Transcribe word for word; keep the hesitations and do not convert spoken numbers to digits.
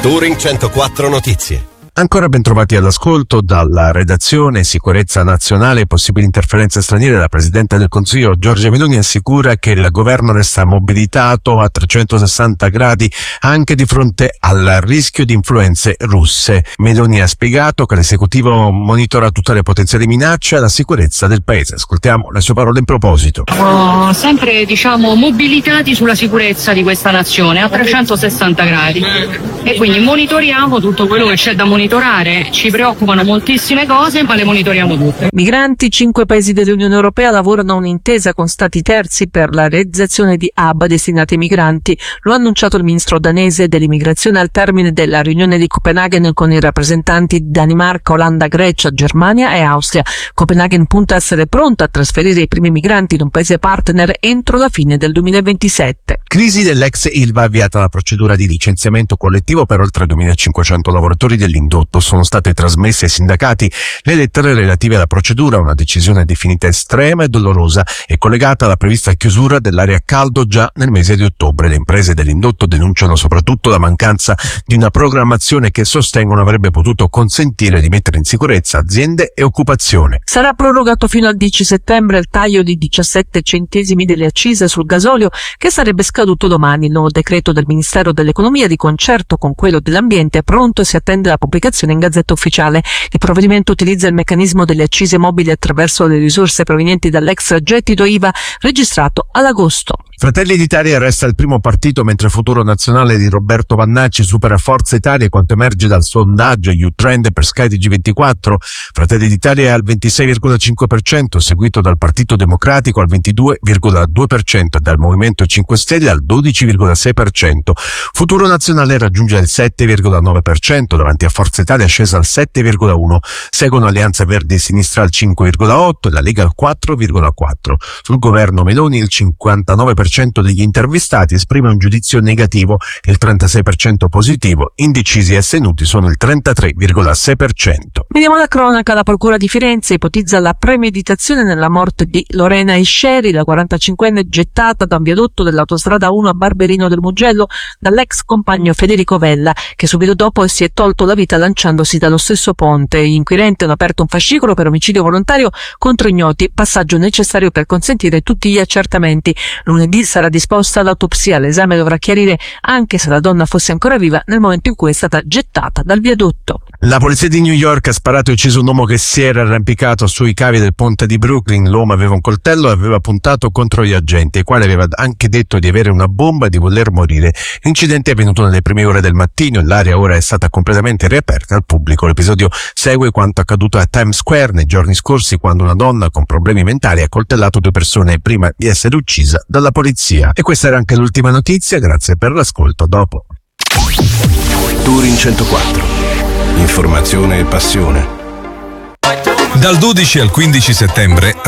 Touring centoquattro Notizie. Ancora ben trovati all'ascolto dalla redazione. Sicurezza nazionale e possibili interferenze straniere. La Presidente del Consiglio Giorgia Meloni assicura che il governo resta mobilitato a trecentosessanta gradi anche di fronte al rischio di influenze russe. Meloni ha spiegato che l'esecutivo monitora tutte le potenziali minacce alla sicurezza del paese. Ascoltiamo le sue parole in proposito. Siamo sempre, diciamo, mobilitati sulla sicurezza di questa nazione a trecentosessanta gradi e quindi monitoriamo tutto quello che c'è da monitorare. Ci preoccupano moltissime cose, ma le monitoriamo tutte. Migranti, cinque paesi dell'Unione Europea lavorano a un'intesa con stati terzi per la realizzazione di hub destinati ai migranti. Lo ha annunciato il ministro danese dell'immigrazione al termine della riunione di Copenaghen con i rappresentanti di Danimarca, Olanda, Grecia, Germania e Austria. Copenaghen punta a essere pronta a trasferire i primi migranti in un paese partner entro la fine del duemilaventisette. Crisi dell'ex Ilva, avviata la procedura di licenziamento collettivo per oltre duemilacinquecento lavoratori dell'indotto. Sono state trasmesse ai sindacati le lettere relative alla procedura, una decisione definita estrema e dolorosa e collegata alla prevista chiusura dell'area caldo già nel mese di ottobre. Le imprese dell'indotto denunciano soprattutto la mancanza di una programmazione che sostengono avrebbe potuto consentire di mettere in sicurezza aziende e occupazione. Sarà prorogato fino al dieci settembre il taglio di diciassette centesimi delle accise sul gasolio che sarebbe scaduto domani. Il nuovo decreto del Ministero dell'Economia, di concerto con quello dell'Ambiente, è pronto e si attende la pubblicazione in Gazzetta Ufficiale. Il provvedimento utilizza il meccanismo delle accise mobili attraverso le risorse provenienti dall'extragettito I V A registrato ad agosto. Fratelli d'Italia resta il primo partito, mentre Futuro Nazionale di Roberto Vannacci supera Forza Italia, quanto emerge dal sondaggio YouTrend per Sky T G ventiquattro. Fratelli d'Italia è al ventisei virgola cinque per cento, seguito dal Partito Democratico al ventidue virgola due per cento e dal Movimento cinque Stelle al dodici virgola sei per cento. Futuro Nazionale raggiunge il sette virgola nove per cento, davanti a Forza Italia scesa al sette virgola uno per cento. Seguono Alleanza Verdi e Sinistra al cinque virgola otto per cento e la Lega al quattro virgola quattro per cento. Sul governo Meloni il cinquantanove per cento degli intervistati esprime un giudizio negativo, il trentasei per cento positivo, indecisi e astenuti sono il trentatré virgola sei per cento. Vediamo la cronaca. La Procura di Firenze ipotizza la premeditazione nella morte di Lorena Isceri, la quarantacinquenne gettata da un viadotto dell'autostrada uno a Barberino del Mugello dall'ex compagno Federico Vella, che subito dopo si è tolto la vita lanciandosi dallo stesso ponte. Gli inquirenti hanno aperto un fascicolo per omicidio volontario contro ignoti, passaggio necessario per consentire tutti gli accertamenti. Lunedì sarà disposta l'autopsia. L'esame dovrà chiarire anche se la donna fosse ancora viva nel momento in cui è stata gettata dal viadotto. La polizia di New York ha sparato e ucciso un uomo che si era arrampicato sui cavi del ponte di Brooklyn. L'uomo aveva un coltello e aveva puntato contro gli agenti, ai quali aveva anche detto di avere una bomba e di voler morire. L'incidente è avvenuto nelle prime ore del mattino e l'area ora è stata completamente riaperta al pubblico. L'episodio segue quanto accaduto a Times Square nei giorni scorsi, quando una donna con problemi mentali ha coltellato due persone prima di essere uccisa dalla polizia. E questa era anche l'ultima notizia. Grazie per l'ascolto. A dopo. Touring centoquattro. Informazione e passione. Dal dodici al quindici settembre